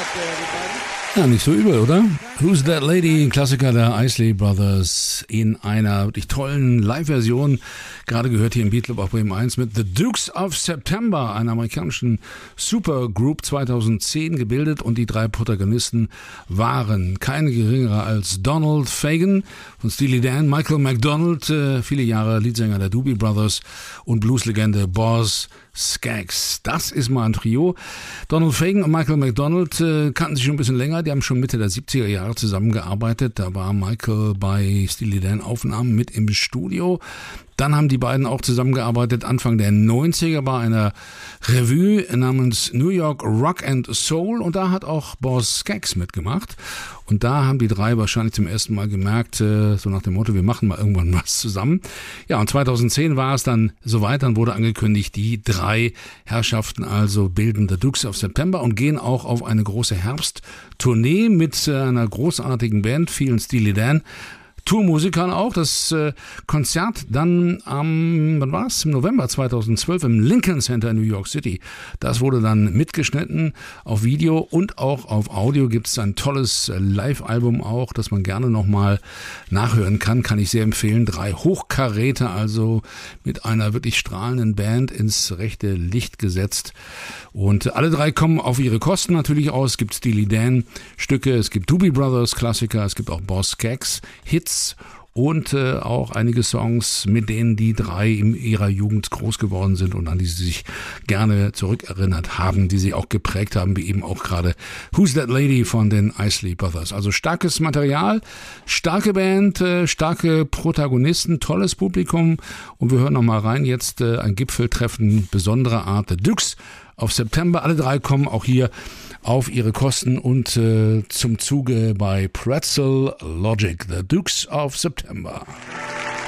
Ja, nicht so übel, oder? Who's That Lady? Ein Klassiker der Isley Brothers in einer wirklich tollen Live-Version. Gerade gehört hier im Beatclub auf Bremen 1 mit The Dukes of September, einer amerikanischen Supergroup 2010 gebildet. Und die drei Protagonisten waren keine geringere als Donald Fagen von Steely Dan, Michael McDonald, viele Jahre Leadsänger der Doobie Brothers und Blueslegende Boz Scaggs. Das ist mal ein Trio. Donald Fagen und Michael McDonald kannten sich schon ein bisschen länger. Die haben schon Mitte der 70er Jahre zusammengearbeitet. Da war Michael bei Steely Dan Aufnahmen mit im Studio. Dann haben die beiden auch zusammengearbeitet Anfang der 90er bei einer Revue namens New York Rock and Soul. Und da hat auch Boz Scaggs mitgemacht. Und da haben die drei wahrscheinlich zum ersten Mal gemerkt, so nach dem Motto, wir machen mal irgendwann was zusammen. Ja, und 2010 war es dann soweit, dann wurde angekündigt, die drei Herrschaften also bilden The Dukes of September und gehen auch auf eine große Herbsttournee mit einer großartigen Band, vielen Steely Dan Tourmusikern auch. Das Konzert dann am, wann war es? Im November 2012 im Lincoln Center in New York City. Das wurde dann mitgeschnitten auf Video und auch auf Audio gibt es ein tolles Live-Album auch, das man gerne nochmal nachhören kann ich sehr empfehlen. 3 Hochkaräter, also mit einer wirklich strahlenden Band ins rechte Licht gesetzt. Und alle drei kommen auf ihre Kosten natürlich aus. Es gibt Steely Dan Stücke, es gibt Doobie Brothers Klassiker, es gibt auch Boz Scaggs Hits und auch einige Songs, mit denen die drei in ihrer Jugend groß geworden sind und an die sie sich gerne zurückerinnert haben, die sie auch geprägt haben, wie eben auch gerade Who's That Lady von den Isley Brothers. Also starkes Material, starke Band, starke Protagonisten, tolles Publikum und wir hören noch mal rein jetzt ein Gipfeltreffen besonderer Art, The Dukes of September. Alle drei kommen auch hier auf ihre Kosten und zum Zuge bei Pretzel Logic, The Dukes of September.